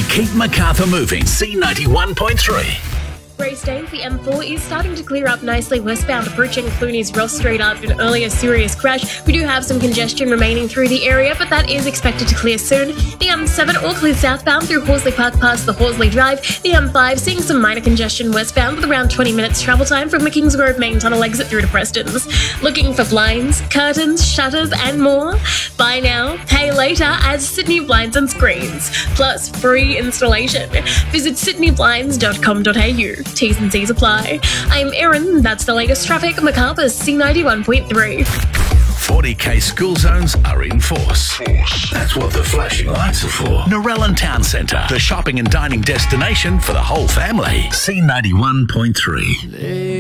We keep Macarthur moving. C91.3. Race day, the M4 is starting to clear up nicely westbound, approaching Clooney's Ross Street after an earlier serious crash. We do have some congestion remaining through the area, but that is expected to clear soon. The M7 all clear southbound through Horsley Park past the Horsley Drive. The M5 seeing some minor congestion westbound with around 20 minutes travel time from the Kingsgrove main tunnel exit through to Preston's. Looking for blinds, curtains, shutters and more? Buy now, pay later at Sydney Blinds and Screens, plus free installation. Visit sydneyblinds.com.au. T's and C's apply. I'm Erin, that's the latest traffic, Macarthur's C91.3. 40k school zones are in force. That's what the flashing lights are for. Narellan Town Centre, the shopping and dining destination for the whole family. C91.3.